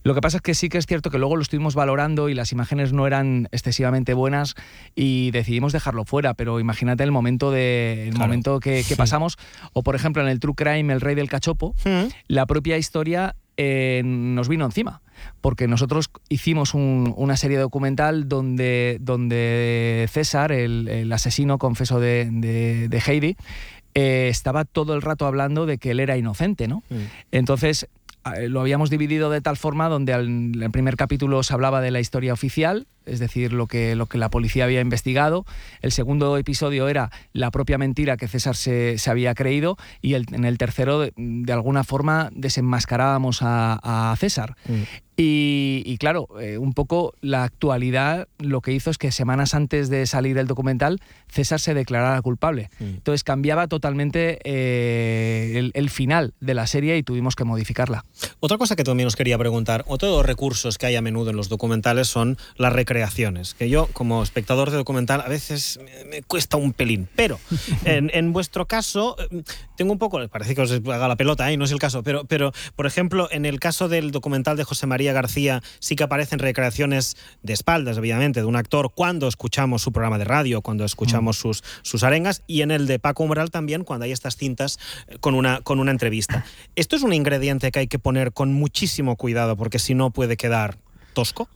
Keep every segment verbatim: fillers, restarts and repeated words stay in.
Lo que pasa es que sí que es cierto que luego lo estuvimos valorando y las imágenes no eran excesivamente buenas y decidimos dejarlo fuera, pero imagínate el momento, de, el Claro. momento que, que pasamos. O por ejemplo en el True Crime, El Rey del Cachopo, Mm. la propia historia eh, nos vino encima, porque nosotros hicimos un, una serie documental donde, donde César, el, el asesino confeso de, de, de Heidi, eh, estaba todo el rato hablando de que él era inocente, ¿no? Mm. Entonces lo habíamos dividido de tal forma donde al, en el primer capítulo se hablaba de la historia oficial, es decir, lo que, lo que la policía había investigado. El segundo episodio era la propia mentira que César se, se había creído, y el, en el tercero, de, de alguna forma, desenmascarábamos a, a César. Mm. Y, y claro, eh, un poco la actualidad lo que hizo es que semanas antes de salir el documental, César se declarara culpable. Mm. Entonces cambiaba totalmente eh, el, el final de la serie y tuvimos que modificarla. Otra cosa que también os quería preguntar, otro de los recursos que hay a menudo en los documentales son las recreaciones, que yo como espectador de documental a veces me, me cuesta un pelín, pero en, en vuestro caso tengo un poco, parece que os haga la pelota, ¿eh? No es el caso, pero, pero por ejemplo en el caso del documental de José María García sí que aparecen recreaciones de espaldas, obviamente, de un actor cuando escuchamos su programa de radio, cuando escuchamos mm. sus, sus arengas, y en el de Paco Umbral también cuando hay estas cintas con una, con una entrevista. ¿Esto es un ingrediente que hay que poner con muchísimo cuidado porque si no puede quedar tosco?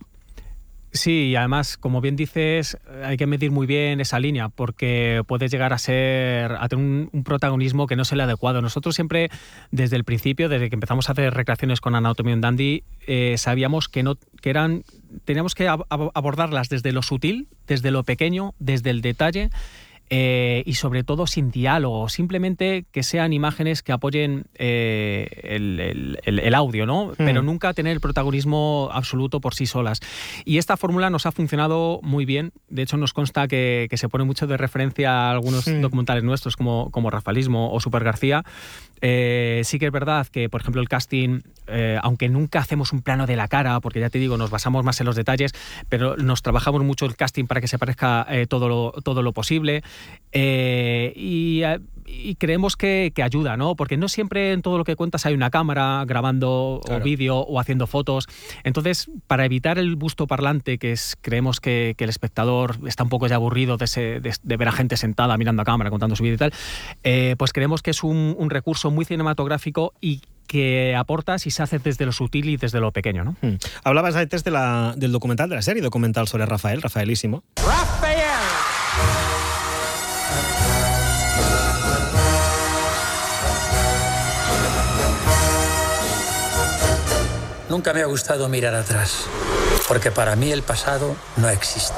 Sí, y además, como bien dices, hay que medir muy bien esa línea porque puedes llegar a ser a tener un, un protagonismo que no es el adecuado. Nosotros siempre, desde el principio, desde que empezamos a hacer recreaciones con Anatomía on Dandy, eh, sabíamos que no que eran teníamos que ab- abordarlas desde lo sutil, desde lo pequeño, desde el detalle. Eh, y sobre todo sin diálogo, simplemente que sean imágenes que apoyen eh, el, el, el audio, ¿no? Mm. Pero nunca tener el protagonismo absoluto por sí solas. Y esta fórmula nos ha funcionado muy bien. De hecho, nos consta que, que se pone mucho de referencia a algunos mm. documentales nuestros como, como Rafaelismo o Super García. Eh, sí que es verdad que, por ejemplo, el casting, eh, aunque nunca hacemos un plano de la cara, porque ya te digo, nos basamos más en los detalles, pero nos trabajamos mucho el casting para que se parezca eh, todo, lo, todo lo posible. Eh, y, y creemos que, que ayuda, ¿no? Porque no siempre en todo lo que cuentas hay una cámara grabando claro. o vídeo o haciendo fotos. Entonces, para evitar el busto parlante, que es, creemos que, que el espectador está un poco ya aburrido de, ese, de, de ver a gente sentada mirando a cámara, contando su vida y tal, eh, pues creemos que es un, un recurso muy cinematográfico y que aporta si se hace desde lo sutil y desde lo pequeño, ¿no? Hmm. Hablabas antes de la, del documental, de la serie documental sobre Rafael, Rafaelísimo. ¡Rafael! Nunca me ha gustado mirar atrás, porque para mí el pasado no existe.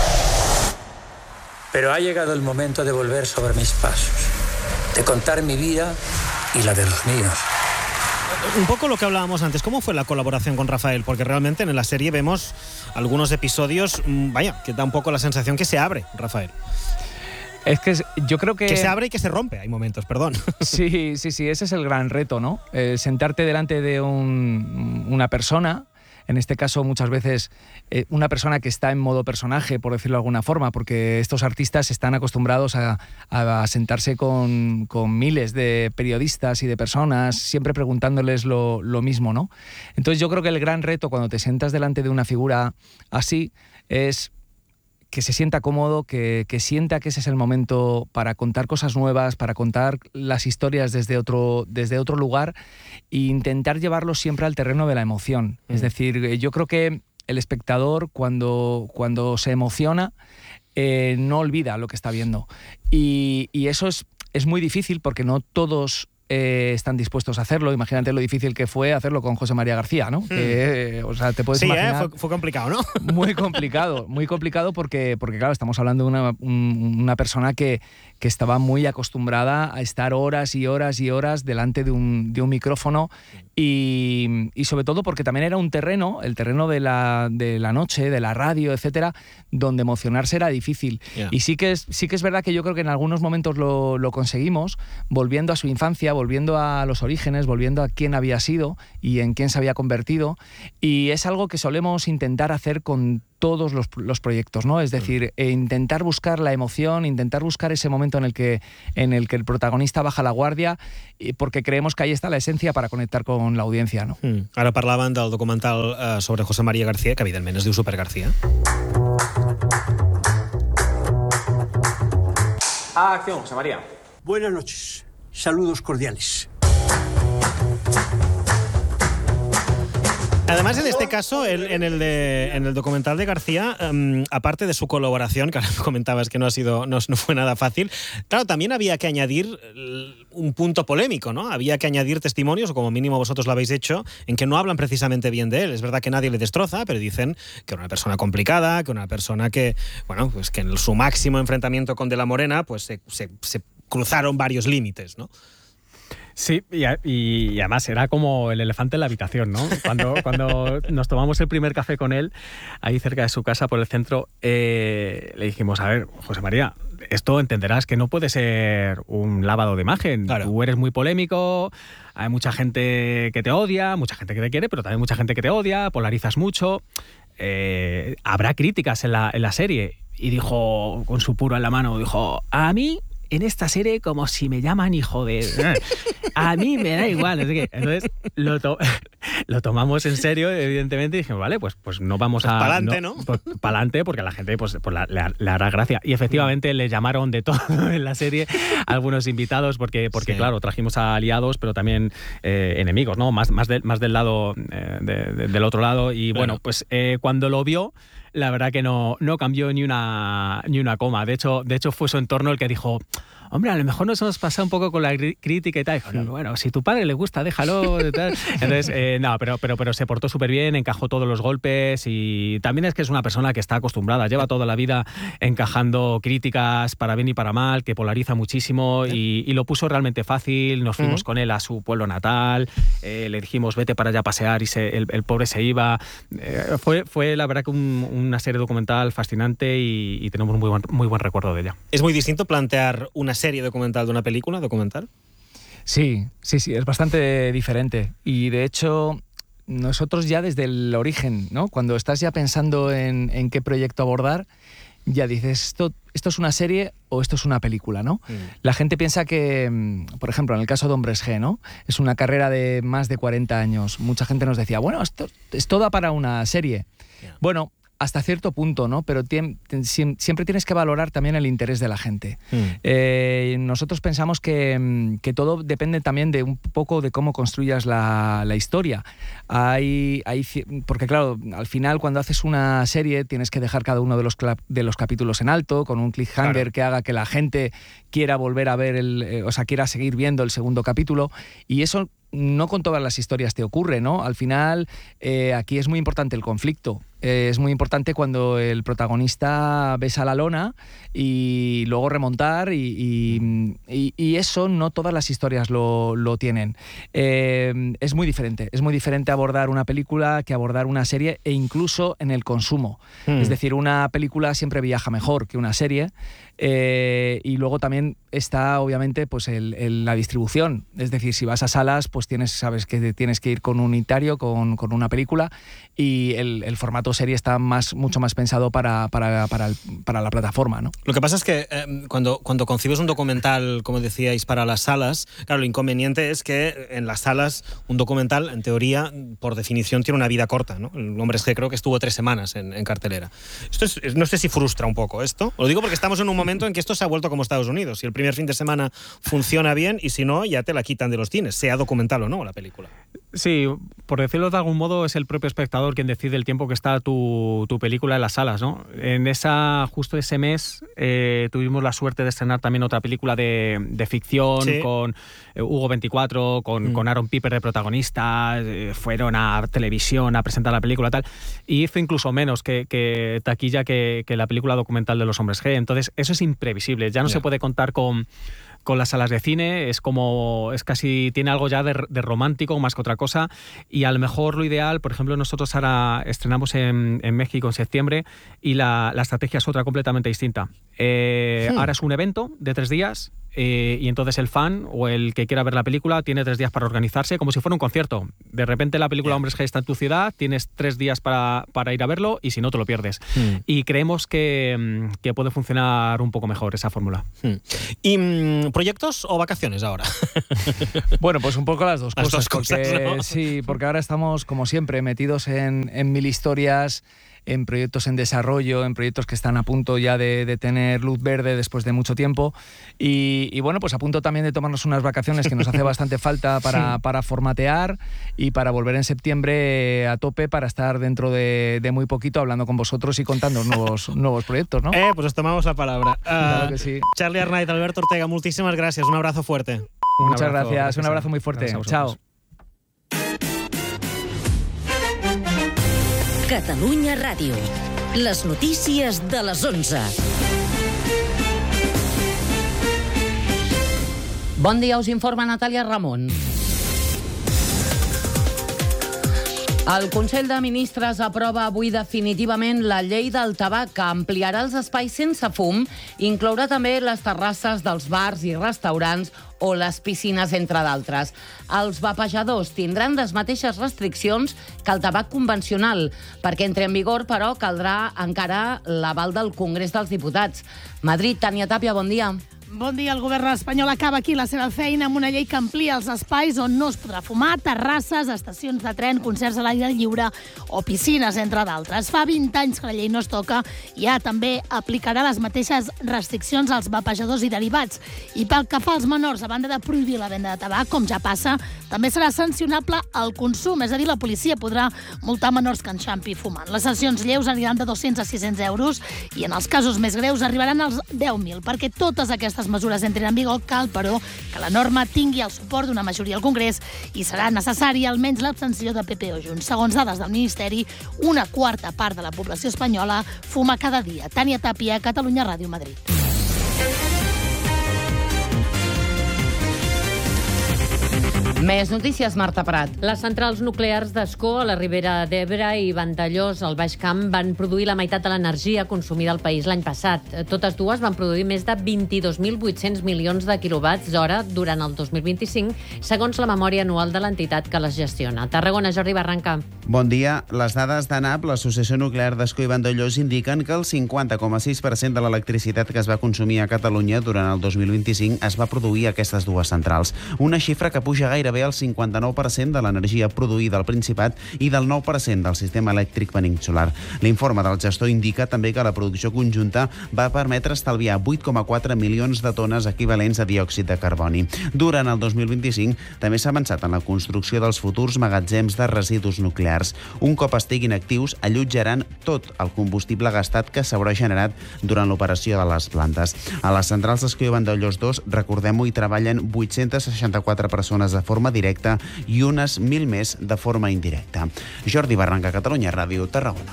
Pero ha llegado el momento de volver sobre mis pasos, de contar mi vida y la de los míos. Un poco lo que hablábamos antes, ¿cómo fue la colaboración con Rafael? Porque realmente en la serie vemos algunos episodios, vaya, que da un poco la sensación que se abre Rafael. Es que yo creo que... Que se abre y que se rompe, hay momentos, perdón. Sí, sí, sí, ese es el gran reto, ¿no? Eh, sentarte delante de un, una persona, en este caso muchas veces eh, una persona que está en modo personaje, por decirlo de alguna forma, porque estos artistas están acostumbrados a, a sentarse con, con miles de periodistas y de personas, siempre preguntándoles lo, lo mismo, ¿no? Entonces yo creo que el gran reto cuando te sientas delante de una figura así es que se sienta cómodo, que, que sienta que ese es el momento para contar cosas nuevas, para contar las historias desde otro, desde otro lugar e intentar llevarlo siempre al terreno de la emoción. Mm. Es decir, yo creo que el espectador cuando, cuando se emociona eh, no olvida lo que está viendo. Y, y eso es, es muy difícil porque no todos... Eh, están dispuestos a hacerlo. Imagínate lo difícil que fue hacerlo con José María García, ¿no? Mm. Que, eh, o sea, te puedes sí, imaginar... Sí, eh, fue, fue complicado, ¿no? Muy complicado, muy complicado porque, porque claro, estamos hablando de una, un, una persona que, que estaba muy acostumbrada a estar horas y horas y horas delante de un, de un micrófono y, y sobre todo porque también era un terreno, el terreno de la, de la noche, de la radio, etcétera, donde emocionarse era difícil. Yeah. Y sí que, es, sí que es verdad que yo creo que en algunos momentos lo, lo conseguimos, volviendo a su infancia, volviendo a los orígenes, volviendo a quién había sido y en quién se había convertido, y es algo que solemos intentar hacer con todos los, los proyectos, ¿no? Es decir, eh, intentar buscar la emoción, intentar buscar ese momento en el que, en el que el protagonista baja la guardia, porque creemos que ahí está la esencia para conectar con la audiencia, ¿no? Mm. Ara parlaven del documental eh, sobre José María García, que evidentment es diu Super García. Ah, acción, José María. Buenas noches. Saludos cordiales. Además, en este caso, el, en, el de, en el documental de García, um, aparte de su colaboración, que ahora comentabas que no, ha sido, no, no fue nada fácil, claro, también había que añadir un punto polémico, ¿no? Había que añadir testimonios, o como mínimo vosotros lo habéis hecho, en que no hablan precisamente bien de él. Es verdad que nadie le destroza, pero dicen que era una persona complicada, que una persona que, bueno, pues que en su máximo enfrentamiento con De la Morena, pues se, se, se cruzaron varios límites, ¿no? Sí, y, y, y además era como el elefante en la habitación, ¿no? Cuando, cuando nos tomamos el primer café con él, ahí cerca de su casa, por el centro, eh, le dijimos, a ver, José María, esto entenderás que no puede ser un lavado de imagen. Claro. Tú eres muy polémico, hay mucha gente que te odia, mucha gente que te quiere, pero también mucha gente que te odia, polarizas mucho. Eh, habrá críticas en la, en la serie. Y dijo, con su puro en la mano, dijo, a mí... en esta serie como si me llaman hijo de... A mí me da igual. No sé qué. Entonces lo, to lo tomamos en serio, evidentemente, y dijimos, vale, pues, pues no vamos pues a... Pa'lante, ¿no? ¿no? Pues pa'lante, porque a la gente pues, pues la, le, le hará gracia. Y efectivamente le llamaron de todo en la serie algunos invitados, porque, porque sí. claro, trajimos a aliados, pero también eh, enemigos, ¿no? Más, más, de, más del lado, eh, de, de, del otro lado. Y claro. bueno, pues eh, cuando lo vio... la verdad que no, no cambió ni una, ni una coma. De hecho, de hecho, fue su entorno el que dijo, hombre, a lo mejor nos hemos pasado un poco con la crítica y tal. Dijo, no, bueno, si tu padre le gusta, déjalo. Y tal. Entonces, eh, no, pero, pero, pero se portó súper bien, encajó todos los golpes y también es que es una persona que está acostumbrada, lleva toda la vida encajando críticas para bien y para mal, que polariza muchísimo y, y lo puso realmente fácil. Nos fuimos uh-huh. con él a su pueblo natal, eh, le dijimos, vete para allá a pasear y se, el, el pobre se iba. Eh, fue, fue la verdad que un, un una serie documental fascinante y, y tenemos un muy buen, muy buen recuerdo de ella. ¿Es muy distinto plantear una serie documental de una película documental? Sí, sí, sí, es bastante diferente. Y de hecho, nosotros ya desde el origen, ¿no? Cuando estás ya pensando en, en qué proyecto abordar, ya dices, esto, esto es una serie o esto es una película, ¿no? Mm. La gente piensa que, por ejemplo, en el caso de Hombres G, ¿no? Es una carrera de más de cuarenta años. Mucha gente nos decía, bueno, esto, esto da para una serie. Yeah. Bueno, hasta cierto punto, ¿no? Pero tiem, siempre tienes que valorar también el interés de la gente. Mm. Eh, nosotros pensamos que, que todo depende también de un poco de cómo construyas la, la historia. Hay, hay, porque claro, al final cuando haces una serie tienes que dejar cada uno de los, de los capítulos en alto, con un cliffhanger claro. que haga que la gente quiera volver a ver, el, eh, o sea, quiera seguir viendo el segundo capítulo, y eso no con todas las historias te ocurre, ¿no? Al final, eh, aquí es muy importante el conflicto. Eh, es muy importante cuando el protagonista besa la lona y luego remontar y, y, y, y eso no todas las historias lo, lo tienen. Eh, es muy diferente. Es muy diferente abordar una película que abordar una serie e incluso en el consumo. Mm. Es decir, una película siempre viaja mejor que una serie. Eh, y luego también está obviamente pues el, el, la distribución, es decir, si vas a salas pues tienes, sabes que tienes que ir con un unitario, con, con una película, y el, el formato serie está más, mucho más pensado para, para, para, el, para la plataforma, ¿no? Lo que pasa es que eh, cuando, cuando concibes un documental, como decíais, para las salas, claro, lo inconveniente es que en las salas un documental, en teoría, por definición, tiene una vida corta, ¿no? El Hombres G creo que estuvo tres semanas en, en cartelera. Esto es, no sé si frustra un poco esto, lo digo porque estamos en un momento en que esto se ha vuelto como Estados Unidos. Si el primer fin de semana funciona bien y si no, ya te la quitan de los cines, sea documental o no la película. Sí, por decirlo de algún modo, es el propio espectador quien decide el tiempo que está tu, tu película en las salas, ¿no? En esa, justo ese mes eh, tuvimos la suerte de estrenar también otra película de, de ficción, sí. con eh, Hugo veinticuatro, con, mm. con Aaron Piper de protagonista, eh, fueron a televisión a presentar la película tal, y hizo incluso menos que, que taquilla que, que la película documental de los Hombres G. Entonces, eso es imprevisible, ya no yeah. se puede contar con... con las salas de cine, es como, es casi, tiene algo ya de, de romántico más que otra cosa, y a lo mejor lo ideal, por ejemplo, nosotros ahora estrenamos en, en México en septiembre y la, la estrategia es otra completamente distinta. Eh, hmm. Ahora es un evento de tres días, eh, y entonces el fan o el que quiera ver la película tiene tres días para organizarse, como si fuera un concierto. De repente la película Hombres G está en tu ciudad, tienes tres días para, para ir a verlo y si no te lo pierdes. Mm. Y creemos que, que puede funcionar un poco mejor esa fórmula. Mm. ¿Y mm, proyectos o vacaciones ahora? Bueno, pues un poco las dos las cosas. Dos cosas porque, ¿no? Sí, porque ahora estamos, como siempre, metidos en, en mil historias, en proyectos en desarrollo, en proyectos que están a punto ya de, de tener luz verde después de mucho tiempo y, y bueno, pues a punto también de tomarnos unas vacaciones que nos hace bastante falta para, sí. para formatear y para volver en septiembre a tope para estar dentro de, de muy poquito hablando con vosotros y contando nuevos, nuevos proyectos, ¿no? Eh, pues os tomamos la palabra. Uh, claro que sí. Charly Arnaiz, Alberto Ortega, muchísimas gracias, un abrazo fuerte. Un Muchas abrazo, gracias, gracias, un abrazo muy fuerte. Chao. Catalunya Ràdio. Les notícies de les onze. Bon dia, us informa Natàlia Ramon. El Consell de Ministres aprova avui definitivament la llei del tabac que ampliarà els espais sense fum, inclourà també les terrasses dels bars i restaurants o les piscines, entre d'altres. Els vapejadors tindran les mateixes restriccions que el tabac convencional. Perquè entre en vigor, però, caldrà encara l'aval del Congrés dels Diputats. Madrid, Tània Tàpia, bon dia. Bon dia. El govern espanyol acaba aquí la seva feina amb una llei que amplia els espais on no es podrà fumar, terrasses, estacions de tren, concerts a l'aire lliure o piscines, entre d'altres. Fa vint anys que la llei no es toca i ja també aplicarà les mateixes restriccions als vapejadors i derivats. I pel que fa als menors, a banda de prohibir la venda de tabac, com ja passa, també serà sancionable el consum, és a dir, la policia podrà multar menors que enxampi fumant. Les sancions lleus aniran de dos-cents a sis-cents euros i en els casos més greus arribaran als deu mil. Perquè totes aquestes mesures entren en vigor, cal, però, que la norma tingui el suport d'una majoria al Congrés i serà necessària almenys l'abstenció de P P o Junts. Segons dades del Ministeri, una quarta part de la població espanyola fuma cada dia. Tània Tàpia, Catalunya Ràdio, Madrid. Més notícies, Marta Prat. Les centrals nuclears d'Ascó, a la Ribera d'Ebre i Vandellós, al Baix Camp, van produir la meitat de l'energia consumida al país l'any passat. Totes dues van produir més de vint-i-dos mil vuit-cents milions de quilowatts hora durant el dos mil vint-i-cinc, segons la memòria anual de l'entitat que les gestiona. Tarragona, Jordi Barranca. Bon dia. Les dades d'ANAP, l'Associació Nuclear d'Ascó i Vandellós, indiquen que el cinquanta coma sis per cent de l'electricitat que es va consumir a Catalunya durant el dos mil vint-i-cinc es va produir a aquestes dues centrals. Una xifra que puja gairebé al cinquanta-nou per cent de l'energia produïda al Principat i del nou per cent del sistema elèctric peninsular. L'informe del gestor indica també que la producció conjunta va permetre estalviar vuit coma quatre milions de tones equivalents a diòxid de carboni. Durant el dos mil vint-i-cinc també s'ha avançat en la construcció dels futurs magatzems de residus nuclears. Un cop estiguin actius, allotjaran tot el combustible gastat que s'haurà generat durant l'operació de les plantes. A les centrals d'Ascó i Vandellós dos, recordem-ho, hi treballen vuit-cents seixanta-quatre persones de forma directa i unes mil més de forma indirecta. Jordi Barranca, Catalunya Ràdio, Tarragona.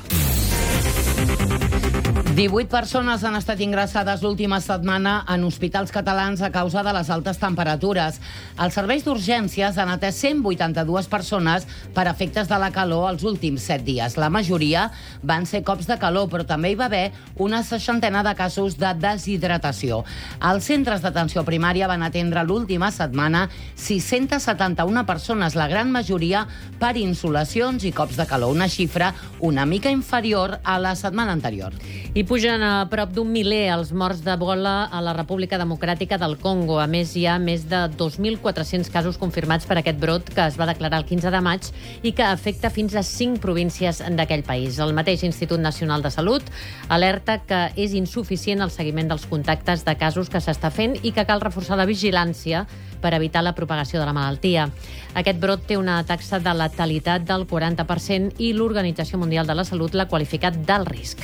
divuit persones han estat ingressades l'última setmana en hospitals catalans a causa de les altes temperatures. Els serveis d'urgències han atès cent vuitanta-dues persones per efectes de la calor els últims set dies. La majoria van ser cops de calor, però també hi va haver una seixantena de casos de deshidratació. Els centres d'atenció primària van atendre l'última setmana sis-centes setanta-una persones, la gran majoria per insolacions i cops de calor, una xifra una mica inferior a la setmana anterior. I pugen a prop d'un miler els morts d'Ebola a la República Democràtica del Congo. A més, hi ha més de dos mil quatre-cents casos confirmats per aquest brot que es va declarar el quinze de maig i que afecta fins a cinc províncies d'aquell país. El mateix Institut Nacional de Salut alerta que és insuficient el seguiment dels contactes de casos que s'està fent i que cal reforçar la vigilància per evitar la propagació de la malaltia. Aquest brot té una taxa de letalitat del quaranta per cent i l'Organització Mundial de la Salut l'ha qualificat d'alt risc.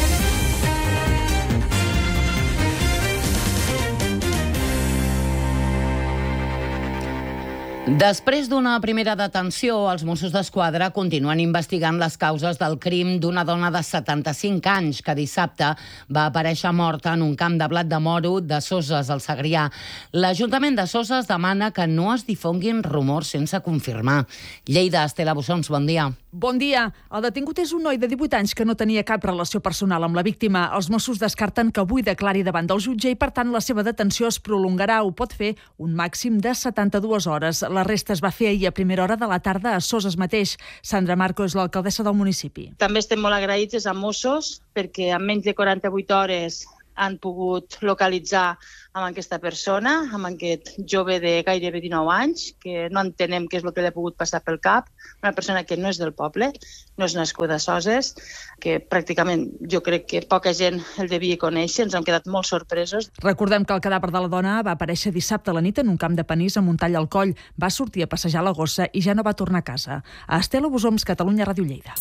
Després d'una primera detenció, els Mossos d'Esquadra continuen investigant les causes del crim d'una dona de setanta-cinc anys que dissabte va aparèixer morta en un camp de blat de moro de Soses, al Segrià. L'Ajuntament de Soses demana que no es difonguin rumors sense confirmar. Lleida, Estela Bussons, bon dia. Bon dia. El detingut és un noi de divuit anys que no tenia cap relació personal amb la víctima. Els Mossos descarten que avui declari davant del jutge i, per tant, la seva detenció es prolongarà. Ho pot fer un màxim de setanta-dues hores. L'arrest es va fer ahir a primera hora de la tarda a Soses mateix. Sandra Marco és l'alcaldessa del municipi. També estem molt agraïts a Mossos perquè en menys de quaranta-vuit hores han pogut localitzar amb aquesta persona, amb aquest jove de gairebé dinou anys, que no entenem què és el que li ha pogut passar pel cap, una persona que no és del poble, no és nascuda a Soses, que pràcticament jo crec que poca gent el devia conèixer, ens hem quedat molt sorpresos. Recordem que el cadàver de la dona va aparèixer dissabte a la nit en un camp de panís amb un tall al coll. Va sortir a passejar la gossa i ja no va tornar a casa. A Estela Bosoms, Catalunya Ràdio Lleida.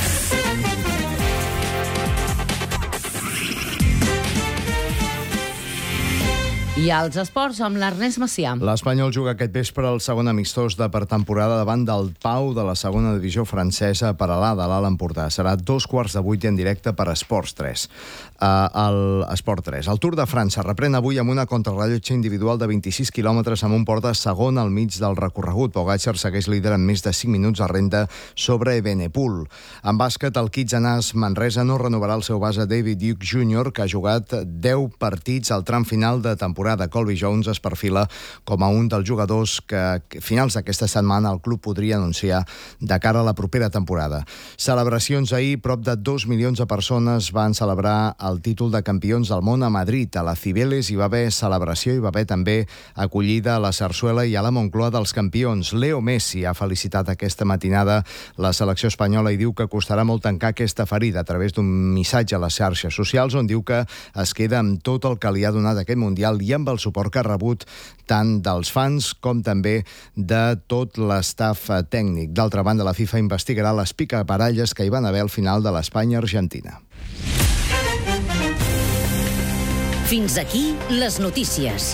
I als esports amb l'Ernest Macià. L'Espanyol juga aquest vespre el segon amistós de pretemporada davant del Pau de la segona divisió francesa per a l'A de l'Alt Empordà. Serà dos quarts de vuit i en directe per Esports tres. Uh, el Esport tres. El Tour de França reprèn avui amb una contrarrellotge individual de vint-i-sis quilòmetres amb un Porta segon al mig del recorregut. Pogačar segueix líder en més de cinc minuts a renta sobre Evenepoel. En bàsquet, el Kitsanàs Manresa no renovarà el seu base David Duke júnior, que ha jugat deu partits al tram final de temporada. Colby Jones es perfila com a un dels jugadors que a finals d'aquesta setmana el club podria anunciar de cara a la propera temporada. Celebracions ahir, prop de dos milions de persones van celebrar el títol de campions del món a Madrid. A la Cibeles hi va haver celebració, hi va haver també acollida a la Sarsuela i a la Moncloa dels campions. Leo Messi ha felicitat aquesta matinada la selecció espanyola i diu que costarà molt tancar aquesta ferida a través d'un missatge a les xarxes socials on diu que es queda amb tot el que li ha donat aquest Mundial i amb el suport que ha rebut tant dels fans com també de tot l'estaf tècnic. D'altra banda, la FIFA investigarà les picabaralles que hi van haver al final de l'Espanya-Argentina. Fins aquí les notícies.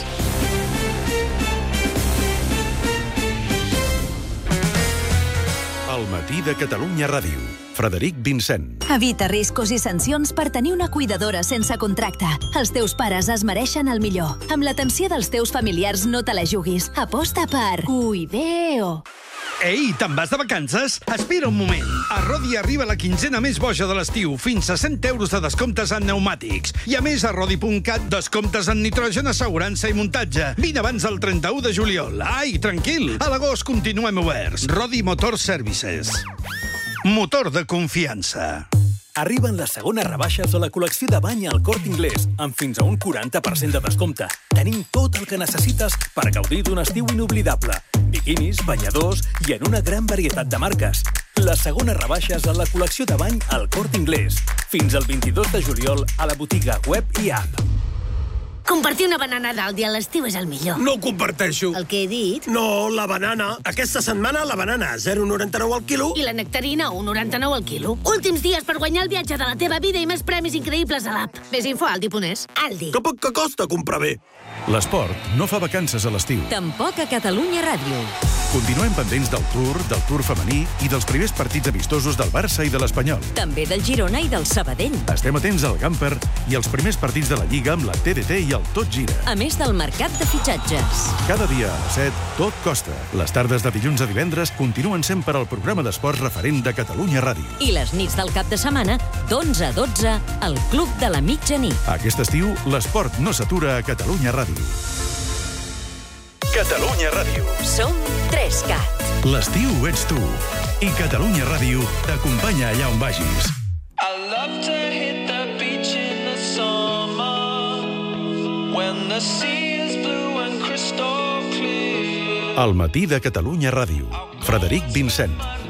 El matí de Catalunya Ràdio. Frederic Vincent. Evita riscos i sancions per tenir una cuidadora sense contracte. Els teus pares es mereixen el millor. Amb l'atenció dels teus familiars no te la juguis. Aposta per Cuideo. Ei, te'n vas de vacances? Espera un moment. A Rodi arriba la quinzena més boja de l'estiu, fins a cent euros de descomptes en pneumàtics. I a més, a Rodi punt cat, descomptes en nitrogen, assegurança i muntatge. Vine abans del trenta-u de juliol. Ai, tranquil, a l'agost continuem oberts. Rodi Motor Services. Motor de confiança. Arriben les segones rebaixes a la col·lecció de bany al Corte Inglés, amb fins a un quaranta per cent de descompte. Tenim tot el que necessites per gaudir d'un estiu inoblidable. Biquinis, banyadors i en una gran varietat de marques. Les segones rebaixes a la col·lecció de bany al Corte Inglés. Fins al vint-i-dos de juliol a la botiga web i app. Compartir una banana d'Aldi a l'estiu és el millor. No ho comparteixo. El que he dit? No, la banana. Aquesta setmana la banana, zero coma noranta-nou al quilo. I la nectarina, un coma noranta-nou al quilo. Últims dies per guanyar el viatge de la teva vida i més premis increïbles a l'app. Més info a aldi punt es. Aldi. Que poc que costa comprar bé. L'esport no fa vacances a l'estiu. Tampoc a Catalunya Ràdio. Continuem pendents del Tour, del Tour femení i dels primers partits amistosos del Barça i de l'Espanyol. També del Girona i del Sabadell. Estem atents al Gamper i als primers partits de la Lliga amb la T D T i el Tot Gira. A més del mercat de fitxatges. Cada dia a les set, tot costa. Les tardes de dilluns a divendres continuen sent per al programa d'esports referent de Catalunya Ràdio. I les nits del cap de setmana, d'onze a dotze, al Club de la Mitjanit. Aquest estiu, l'esport no s'atura a Catalunya Ràdio. Catalunya Ràdio. Som tres cat. L'estiu ets tu. I Catalunya Ràdio t'acompanya allà on vagis. I love to hit the beach in the summer when the sea is blue and crystal clear. El matí de Catalunya Ràdio. Frederic Vincent.